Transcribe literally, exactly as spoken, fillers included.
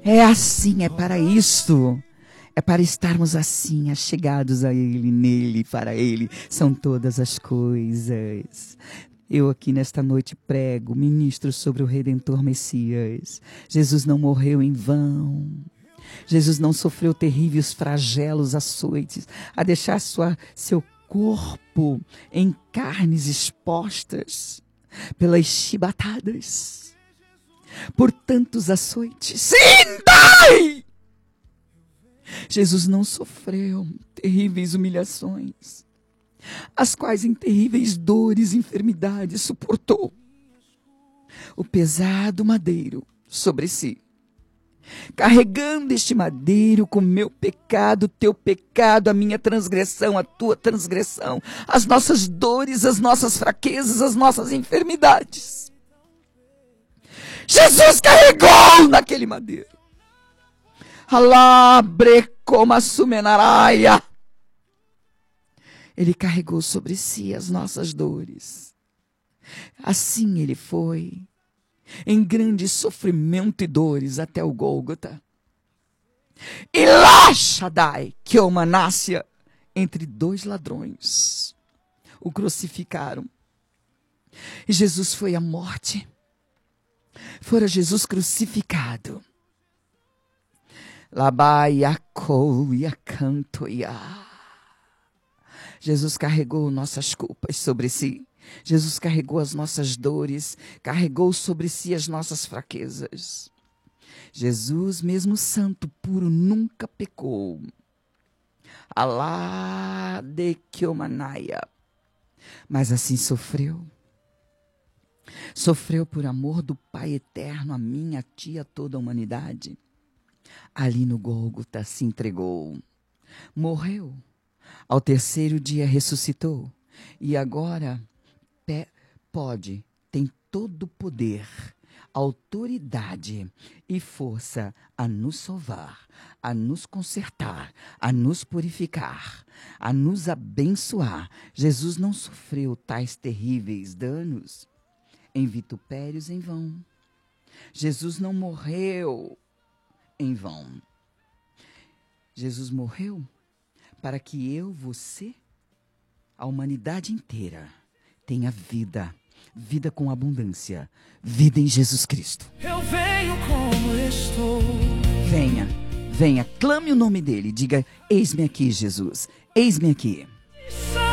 É assim, é para isto. É para estarmos assim, achegados a Ele, nele, para Ele, são todas as coisas. Eu aqui nesta noite prego, ministro sobre o Redentor Messias. Jesus não morreu em vão. Jesus não sofreu terríveis flagelos, açoites, a deixar sua, seu corpo em carnes expostas pelas chibatadas, por tantos açoites. Sim, dai! Jesus não sofreu terríveis humilhações, as quais em terríveis dores e enfermidades suportou o pesado madeiro sobre si, carregando este madeiro com meu pecado, teu pecado, a minha transgressão, a tua transgressão, as nossas dores, as nossas fraquezas, as nossas enfermidades. Jesus carregou naquele madeiro. Alabre como a sumenaraia. Ele carregou sobre si as nossas dores. Assim ele foi, em grande sofrimento e dores, até o Gólgota. E lá, Shaddai, que o Manácia, entre dois ladrões, o crucificaram. E Jesus foi à morte. Fora Jesus crucificado. Labaiakou yakantoia. Jesus carregou nossas culpas sobre si. Jesus carregou as nossas dores, carregou sobre si as nossas fraquezas. Jesus, mesmo santo, puro, nunca pecou. Alá de Kiomanaya. Mas assim sofreu. Sofreu por amor do Pai eterno, a mim, a ti, a toda a humanidade. Ali no Gólgota se entregou. Morreu. Ao terceiro dia ressuscitou. E agora pode, tem todo o poder, autoridade e força a nos salvar, a nos consertar, a nos purificar, a nos abençoar. Jesus não sofreu tais terríveis danos em vitupérios em vão. Jesus não morreu em vão. Jesus morreu para que eu, você, a humanidade inteira tenha vida, vida com abundância, vida em Jesus Cristo. Eu venho como estou. Venha, venha, clame o nome dele, diga: eis-me aqui, Jesus, eis-me aqui.